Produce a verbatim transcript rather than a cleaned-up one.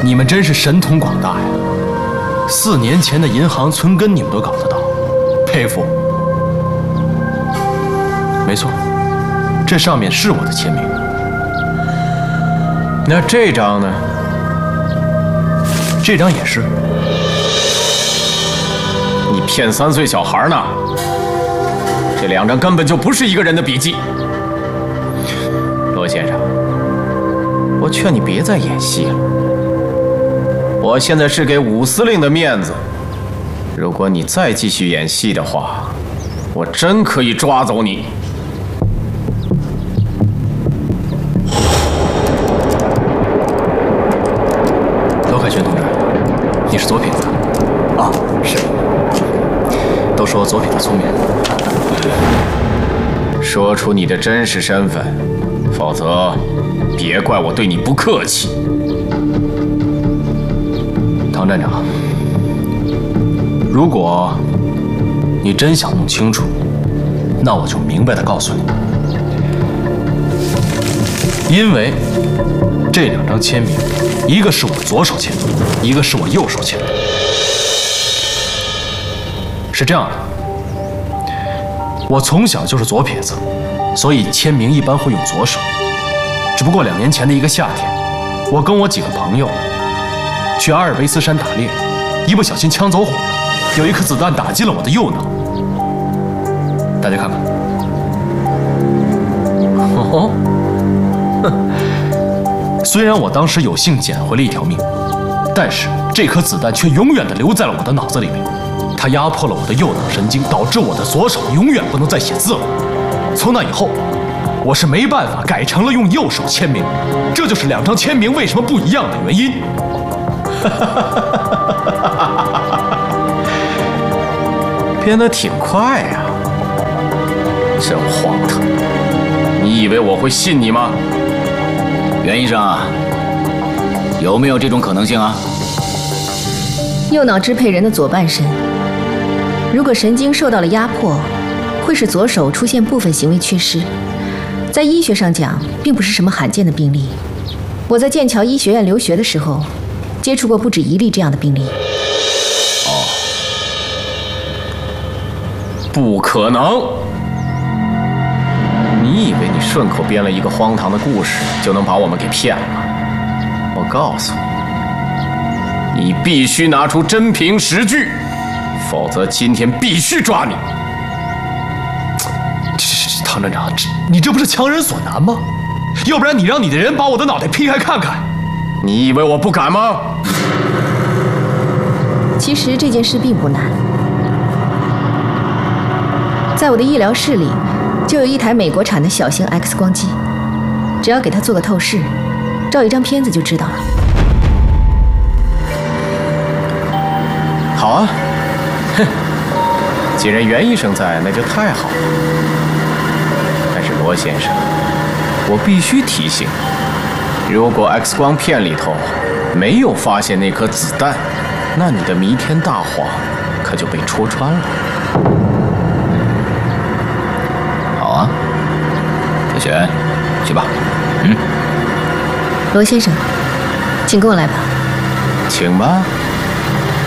你们真是神通广大呀！四年前的银行存根你们都搞得到，佩服。没错，这上面是我的签名。 那这张呢？ 这张也是。 你骗三岁小孩呢？这两张根本就不是一个人的笔记。罗先生，我劝你别再演戏了。我现在是给武司令的面子，如果你再继续演戏的话，我真可以抓走你。 罗凯旋同志，你是左撇子啊？是。都说左撇子聪明。 说出你的真实身份，否则别怪我对你不客气。 唐站长，如果你真想弄清楚，那我就明白地告诉你，因为这两张签名，一个是我左手签的，一个是我右手签的。是这样的，我从小就是左撇子，所以签名一般会用左手。只不过两年前的一个夏天，我跟我几个朋友去阿尔卑斯山打猎，一不小心枪走火了，有一颗子弹打进了我的右脑。大家看看。哦，哼。虽然我当时有幸捡回了一条命，但是这颗子弹却永远地留在了我的脑子里面。它压迫了我的右脑神经，导致我的左手永远不能再写字了。从那以后，我是没办法改成了用右手签名，这就是两张签名为什么不一样的原因。 编得挺快呀，真荒唐！你以为我会信你吗？ 袁医生啊，有没有这种可能性啊？ 右脑支配人的左半身，如果神经受到了压迫，会使左手出现部分行为缺失。在医学上讲，并不是什么罕见的病例。我在剑桥医学院留学的时候，接触过不止一例这样的病例。 哦，不可能！你以为你顺口编了一个荒唐的故事，就能把我们给骗了？我告诉你，你必须拿出真凭实据，否则今天必须抓你。 唐站长，这你这不是强人所难吗？要不然你让你的人把我的脑袋劈开看看。 你以为我不敢吗？ 其实这件事并不难，在我的医疗室里就有一台美国产的小型 X 光机，只要给它做个透视，照一张片子就知道了。 好啊，哼，既然袁医生在，那就太好了。但是罗先生，我必须提醒你，如果 X 光片里头没有发现那颗子弹，那你的弥天大谎可就被戳穿了。 好啊，凯旋，去吧。嗯， 罗先生，请跟我来吧。 请吧。